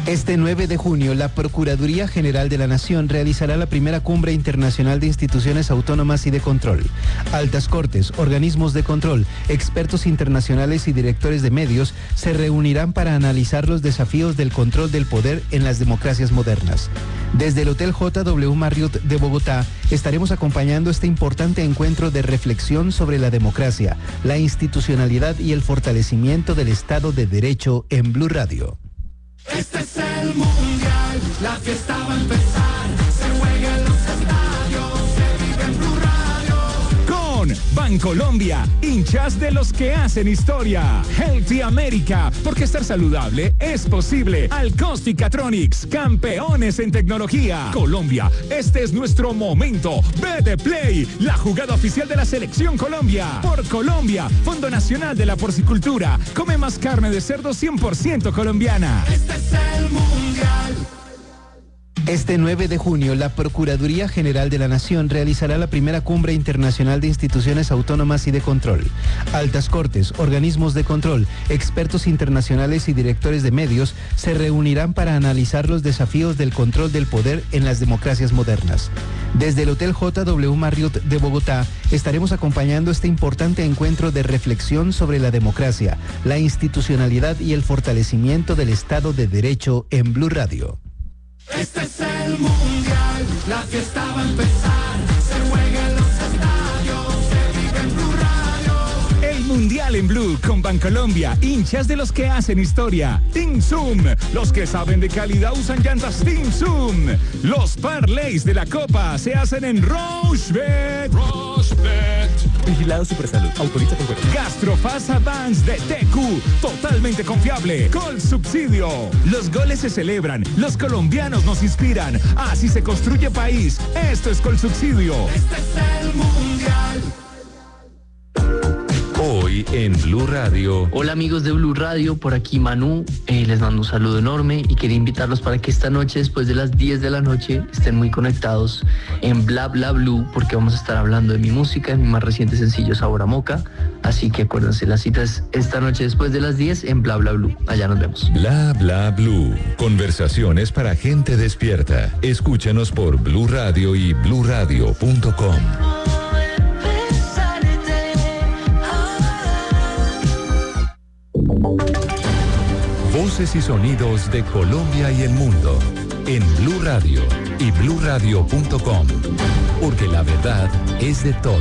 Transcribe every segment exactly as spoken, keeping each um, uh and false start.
Este nueve de junio, la Procuraduría General de la Nación realizará la primera cumbre internacional de instituciones autónomas y de control. Altas cortes, organismos de control, expertos internacionales y directores de medios se reunirán para analizar los desafíos del control del poder en las democracias modernas. Desde el Hotel J W Marriott de Bogotá, estaremos acompañando este importante encuentro de reflexión sobre la democracia, la institucionalidad y el fortalecimiento del Estado de Derecho en Blue Radio. Este es el Mundial, la fiesta va a empezar, se juega en los estadios, se vive en Blue Radio. Con Bancolombia, hinchas de los que hacen historia. Healthy America, porque estar saludable es posible. Alcostic-Catronics, campeones en tecnología. Colombia, este es nuestro momento. B D Play, la jugada oficial de la Selección Colombia. Por Colombia, Fondo Nacional de la Porcicultura. Come más carne de cerdo cien por ciento colombiana. Este es el Mundial. Este nueve de junio, la Procuraduría General de la Nación realizará la primera cumbre internacional de instituciones autónomas y de control. Altas cortes, organismos de control, expertos internacionales y directores de medios se reunirán para analizar los desafíos del control del poder en las democracias modernas. Desde el Hotel J W Marriott de Bogotá, estaremos acompañando este importante encuentro de reflexión sobre la democracia, la institucionalidad y el fortalecimiento del Estado de Derecho en Blue Radio. Este es el Mundial, la fiesta va a empezar, se juega en los estadios, se vive en Blue Radio. El Mundial en Blue con Bancolombia, hinchas de los que hacen historia. Team Zoom, los que saben de calidad usan llantas Team Zoom. Los parlays de la Copa se hacen en Rochebet. Rochebet. Vigilado Supersalud, autoriza con juego. Gastrofast Advance de T Q, totalmente confiable. Col Subsidio. Los goles se celebran, los colombianos nos inspiran. Así se construye país. Esto es Col Subsidio. Este es el Mundial. Hoy en Blue Radio. Hola amigos de Blue Radio, por aquí Manu, eh, les mando un saludo enorme y quería invitarlos para que esta noche, después de las diez de la noche, estén muy conectados en Bla Bla Blue, porque vamos a estar hablando de mi música, de mi más reciente sencillo Sabor a Moca, así que acuérdense, la cita es esta noche después de las diez en Bla Bla Blue, allá nos vemos. Bla Bla Blue, conversaciones para gente despierta. Escúchanos por Blue Radio y blue radio punto com. Voces y sonidos de Colombia y el mundo en Blue Radio y blue radio punto com, porque la verdad es de todos.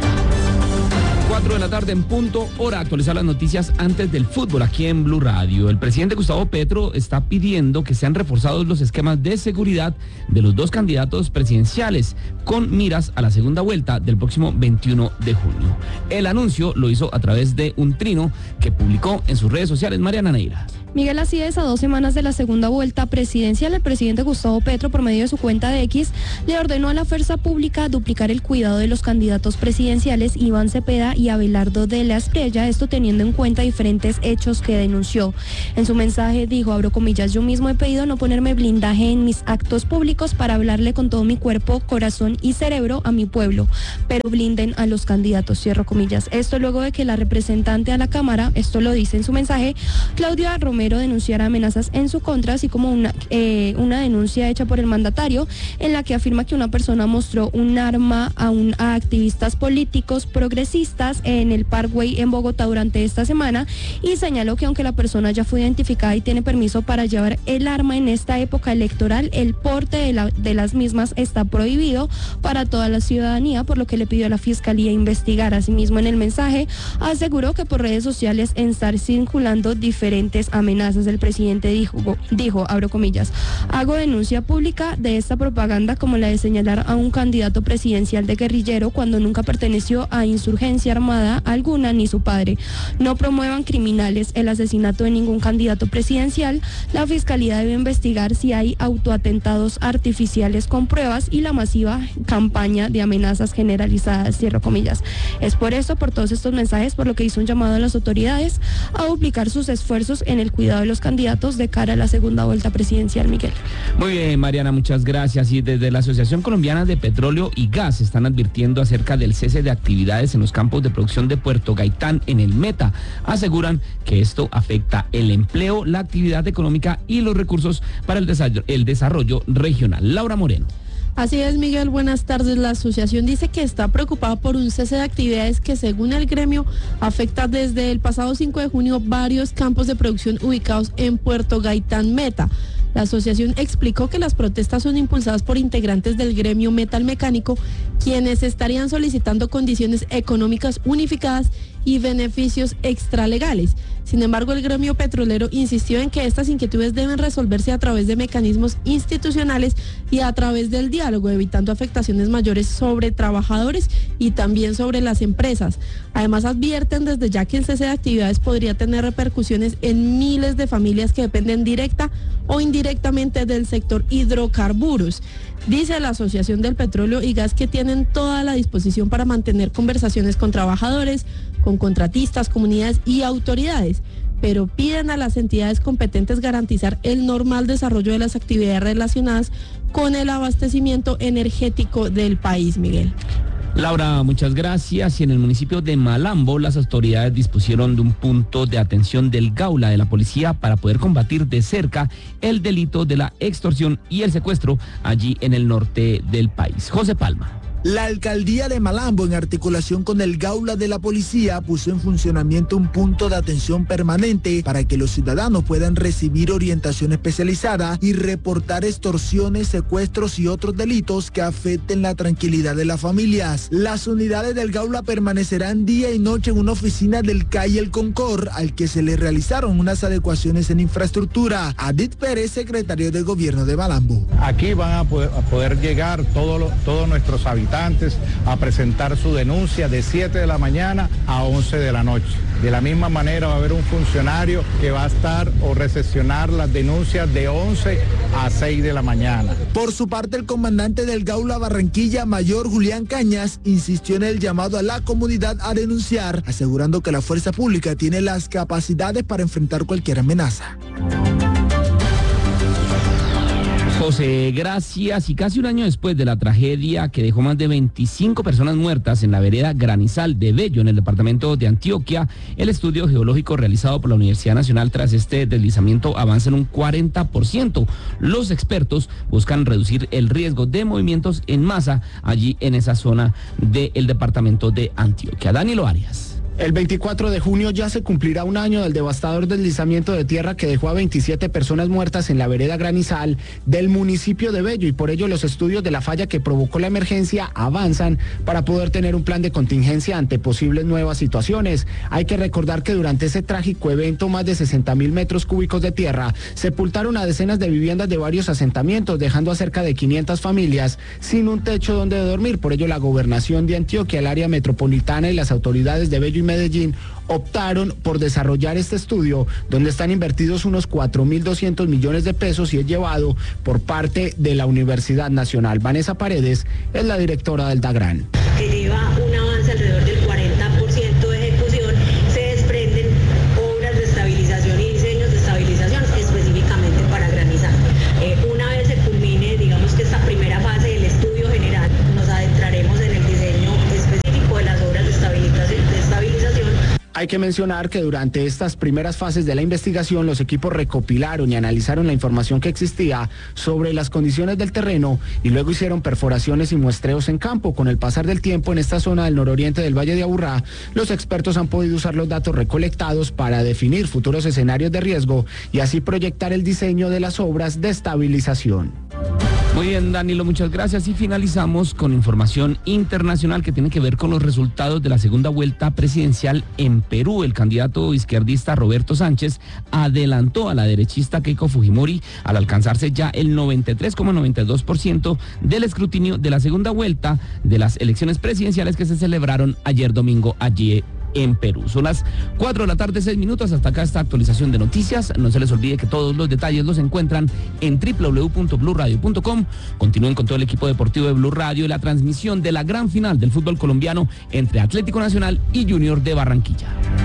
cuatro de la tarde en punto, hora de actualizar las noticias antes del fútbol aquí en Blue Radio. El presidente Gustavo Petro está pidiendo que sean reforzados los esquemas de seguridad de los dos candidatos presidenciales con miras a la segunda vuelta del próximo veintiuno de junio. El anuncio lo hizo a través de un trino que publicó en sus redes sociales. Mariana Neira. Miguel, así es, a dos semanas de la segunda vuelta presidencial, el presidente Gustavo Petro, por medio de su cuenta de X, le ordenó a la fuerza pública duplicar el cuidado de los candidatos presidenciales Iván Cepeda y Abelardo de la Espriella, esto teniendo en cuenta diferentes hechos que denunció. En su mensaje dijo, abro comillas, yo mismo he pedido no ponerme blindaje en mis actos públicos para hablarle con todo mi cuerpo, corazón y cerebro a mi pueblo, pero blinden a los candidatos, cierro comillas. Esto luego de que la representante a la Cámara, esto lo dice en su mensaje, Claudia Romero, denunciara amenazas en su contra, así como una, eh, una denuncia hecha por el mandatario en la que afirma que una persona mostró un arma a, un, a activistas políticos progresistas en el Parkway en Bogotá durante esta semana y señaló que aunque la persona ya fue identificada y tiene permiso para llevar el arma en esta época electoral, el porte de, la, de las mismas está prohibido para toda la ciudadanía, por lo que le pidió a la Fiscalía investigar. Asimismo, en el mensaje aseguró que por redes sociales estar circulando diferentes amenazas. El presidente dijo, dijo, abro comillas, hago denuncia pública de esta propaganda como la de señalar a un candidato presidencial de guerrillero cuando nunca perteneció a insurgencia armada alguna ni su padre. No promuevan criminales el asesinato de ningún candidato presidencial. La Fiscalía debe investigar si hay autoatentados artificiales con pruebas y la masiva campaña de amenazas generalizadas, cierro comillas. Es por eso, por todos estos mensajes, por lo que hizo un llamado a las autoridades a duplicar sus esfuerzos en el cuidado de los candidatos de cara a la segunda vuelta presidencial, Miguel. Muy bien, Mariana, muchas gracias. Y desde la Asociación Colombiana de Petróleo y Gas están advirtiendo acerca del cese de actividades en los campos de producción de Puerto Gaitán en el Meta. Aseguran que esto afecta el empleo, la actividad económica y los recursos para el desarrollo, el desarrollo regional. Laura Moreno. Así es, Miguel, buenas tardes. La asociación dice que está preocupada por un cese de actividades que, según el gremio, afecta desde el pasado cinco de junio varios campos de producción ubicados en Puerto Gaitán Meta. La asociación explicó que las protestas son impulsadas por integrantes del gremio metalmecánico, quienes estarían solicitando condiciones económicas unificadas y beneficios extralegales. Sin embargo, el gremio petrolero insistió en que estas inquietudes deben resolverse a través de mecanismos institucionales y a través del diálogo, evitando afectaciones mayores sobre trabajadores y también sobre las empresas. Además, advierten desde ya que el cese de actividades podría tener repercusiones en miles de familias que dependen directa o indirectamente del sector hidrocarburos. Dice la Asociación del Petróleo y Gas que tienen toda la disposición para mantener conversaciones con trabajadores, con contratistas, comunidades y autoridades, pero piden a las entidades competentes garantizar el normal desarrollo de las actividades relacionadas con el abastecimiento energético del país, Miguel. Laura, muchas gracias. Y en el municipio de Malambo, las autoridades dispusieron de un punto de atención del Gaula de la policía para poder combatir de cerca el delito de la extorsión y el secuestro allí en el norte del país. José Palma. La alcaldía de Malambo, en articulación con el Gaula de la Policía, puso en funcionamiento un punto de atención permanente para que los ciudadanos puedan recibir orientación especializada y reportar extorsiones, secuestros y otros delitos que afecten la tranquilidad de las familias. Las unidades del Gaula permanecerán día y noche en una oficina del C A I El Concord, al que se le realizaron unas adecuaciones en infraestructura. Adit Pérez, secretario de Gobierno de Malambo. Aquí van a poder, a poder llegar todos los, todos nuestros habitantes a presentar su denuncia de siete de la mañana a once de la noche. De la misma manera va a haber un funcionario que va a estar o recepcionar las denuncias de once a seis de la mañana. Por su parte, el comandante del Gaula Barranquilla, mayor Julián Cañas, insistió en el llamado a la comunidad a denunciar, asegurando que la fuerza pública tiene las capacidades para enfrentar cualquier amenaza. José, gracias. Y casi un año después de la tragedia que dejó más de veinticinco personas muertas en la vereda Granizal de Bello, en el departamento de Antioquia, el estudio geológico realizado por la Universidad Nacional tras este deslizamiento avanza en un cuarenta por ciento. Los expertos buscan reducir el riesgo de movimientos en masa allí en esa zona del departamento de Antioquia. Danilo Arias. El veinticuatro de junio ya se cumplirá un año del devastador deslizamiento de tierra que dejó a veintisiete personas muertas en la vereda Granizal del municipio de Bello, y por ello los estudios de la falla que provocó la emergencia avanzan para poder tener un plan de contingencia ante posibles nuevas situaciones. Hay que recordar que durante ese trágico evento más de sesenta mil metros cúbicos de tierra sepultaron a decenas de viviendas de varios asentamientos, dejando a cerca de quinientas familias sin un techo donde dormir. Por ello la gobernación de Antioquia, el área metropolitana y las autoridades de Bello y Medellín optaron por desarrollar este estudio, donde están invertidos unos cuatro mil doscientos millones de pesos y es llevado por parte de la Universidad Nacional. Vanessa Paredes es la directora del DAGRAN. Que lleva un avance alrededor del cuarenta por ciento de ejecución, se desprenden obras de estabilización y diseños de estabilización específicamente para Granizal. Eh, una vez se culmine, digamos que esta primera fase del estudio general, nos adentraremos en el diseño específico de las obras de estabilización. De estabilización. Hay que mencionar que durante estas primeras fases de la investigación los equipos recopilaron y analizaron la información que existía sobre las condiciones del terreno y luego hicieron perforaciones y muestreos en campo. Con el pasar del tiempo en esta zona del nororiente del Valle de Aburrá, los expertos han podido usar los datos recolectados para definir futuros escenarios de riesgo y así proyectar el diseño de las obras de estabilización. Muy bien, Danilo, muchas gracias. Y finalizamos con información internacional que tiene que ver con los resultados de la segunda vuelta presidencial en Perú. El candidato izquierdista Roberto Sánchez adelantó a la derechista Keiko Fujimori al alcanzarse ya el noventa y tres coma noventa y dos por ciento del escrutinio de la segunda vuelta de las elecciones presidenciales que se celebraron ayer domingo allí en Perú. Son las cuatro de la tarde, seis minutos. Hasta acá esta actualización de noticias. No se les olvide que todos los detalles los encuentran en doble u doble u doble u punto blue radio punto com. Continúen con todo el equipo deportivo de Blue Radio y la transmisión de la gran final del fútbol colombiano entre Atlético Nacional y Junior de Barranquilla.